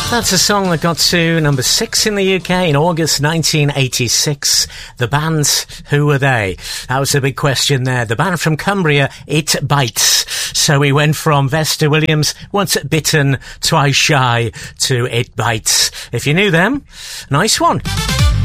That's a song that got to number 6 in the UK in August 1986. The band, who were they? That was a big question there. The band from Cumbria, It Bites. So we went from Vesta Williams, Once Bitten, Twice Shy, to It Bites. If you knew them, nice one.